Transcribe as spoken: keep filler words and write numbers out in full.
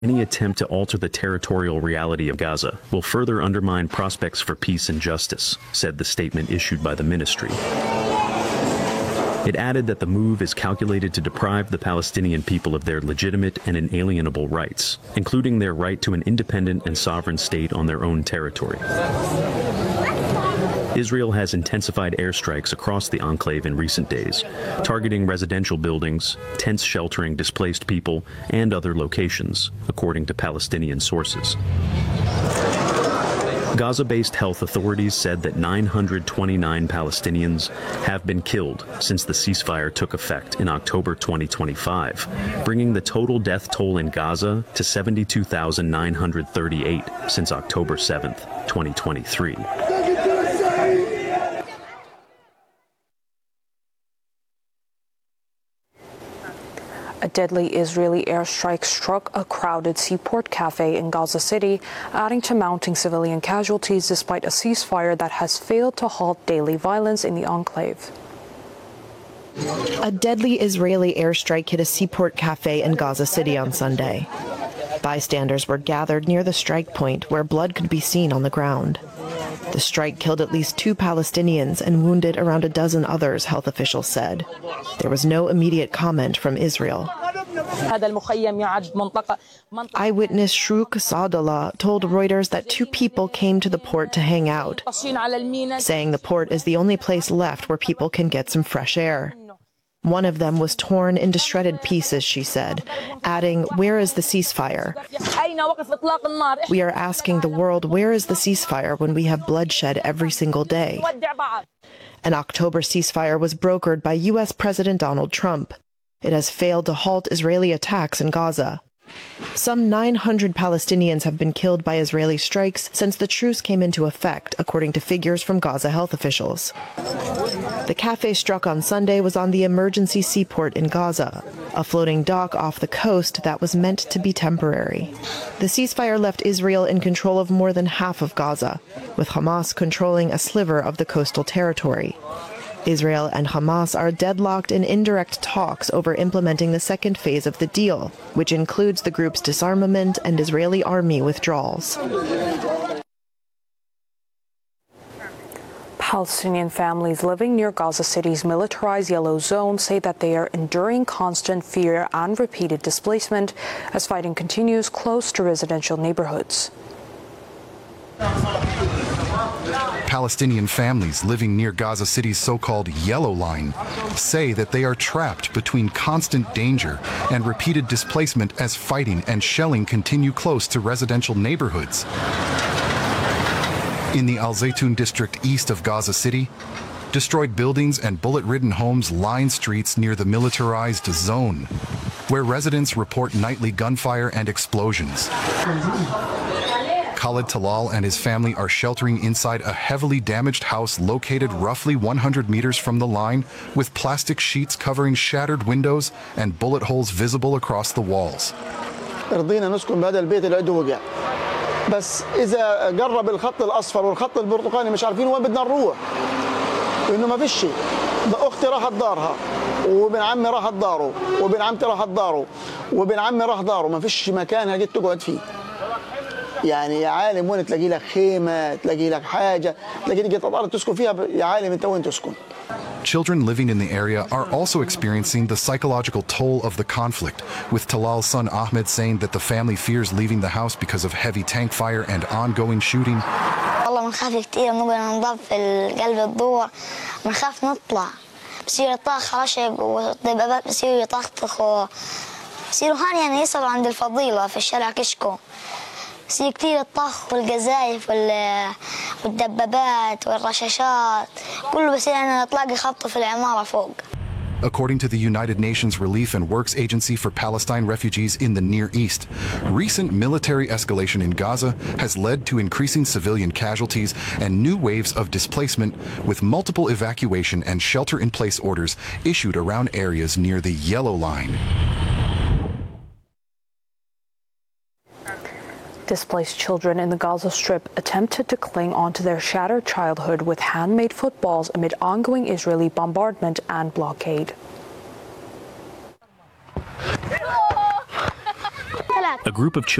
Any attempt to alter the territorial reality of Gaza will further undermine prospects for peace and justice, said the statement issued by the ministry. It added that the move is calculated to deprive the Palestinian people of their legitimate and inalienable rights, including their right to an independent and sovereign state on their own territory. Israel has intensified airstrikes across the enclave in recent days, targeting residential buildings, tents sheltering displaced people, and other locations, according to Palestinian sources. Gaza-based health authorities said that nine hundred twenty-nine Palestinians have been killed since the ceasefire took effect in October twenty twenty-five, bringing the total death toll in Gaza to seventy-two thousand nine hundred thirty-eight since October seventh, twenty twenty-three. A deadly Israeli airstrike struck a crowded seaport cafe in Gaza City, adding to mounting civilian casualties despite a ceasefire that has failed to halt daily violence in the enclave. A deadly Israeli airstrike hit a seaport cafe in Gaza City on Sunday. Bystanders were gathered near the strike point where blood could be seen on the ground. The strike killed at least two Palestinians and wounded around a dozen others, health officials said. There was no immediate comment from Israel. Eyewitness Shrouk Saadallah told Reuters that two people came to the port to hang out, saying the port is the only place left where people can get some fresh air. One of them was torn into shredded pieces, she said, adding, "Where is the ceasefire? We are asking the world, where is the ceasefire when we have bloodshed every single day?" An October ceasefire was brokered by U S President Donald Trump. It has failed to halt Israeli attacks in Gaza. Some nine hundred Palestinians have been killed by Israeli strikes since the truce came into effect, according to figures from Gaza health officials. The cafe struck on Sunday was on the emergency seaport in Gaza, a floating dock off the coast that was meant to be temporary. The ceasefire left Israel in control of more than half of Gaza, with Hamas controlling a sliver of the coastal territory. Israel and Hamas are deadlocked in indirect talks over implementing the second phase of the deal, which includes the group's disarmament and Israeli army withdrawals. Palestinian families living near Gaza City's militarized yellow zone say that they are enduring constant fear and repeated displacement as fighting continues close to residential neighborhoods. Palestinian families living near Gaza City's so-called Yellow Line say that they are trapped between constant danger and repeated displacement as fighting and shelling continue close to residential neighborhoods. In the Al Zaytun district east of Gaza City, destroyed buildings and bullet-ridden homes line streets near the militarized zone, where residents report nightly gunfire and explosions. Khalid Talal and his family are sheltering inside a heavily damaged house located roughly one hundred meters from the line, with plastic sheets covering shattered windows and bullet holes visible across the walls. رضينا نسكن بهذا البيت اللي عنده وقع بس إذا قرب الخط الأصفر والخط البرتقالي مش عارفين وين بدنا نروح إنه ما فيش شيء. أختي راحت دارها وابن عمي راحت داره وابن عمتي راحت داره وابن عمي راح داره ما فيش مكان هجيت تقعد فيه. يعني يا عالم وين تلاقي لك خيمة تلاقي لك حاجة تلاقي لك الأرض تسكن فيها يا عالم أنت وين تسكن. Children living in the area are also experiencing the psychological toll of the conflict, with Talal's son Ahmed saying that the family fears leaving the house because of heavy tank fire and ongoing shooting. والله بنخاف كثير بنقعد ننضب في قلب الضوء بنخاف نطلع بصير يطخ رشق والدبابات بصيروا يطخطخوا بصيروا هان يعني يصلوا عند الفضيلة في الشارع كشكو بصير كثير الطخ والقذايف والدبابات والرشاشات كله بصير أنا نطلع خبطه في العمارة فوق. According to the United Nations Relief and Works Agency for Palestine Refugees in the Near East, recent military escalation in Gaza has led to increasing civilian casualties and new waves of displacement, with multiple evacuation and shelter-in-place orders issued around areas near the Yellow Line. Displaced children in the Gaza Strip attempted to cling onto their shattered childhood with handmade footballs amid ongoing Israeli bombardment and blockade. A A group of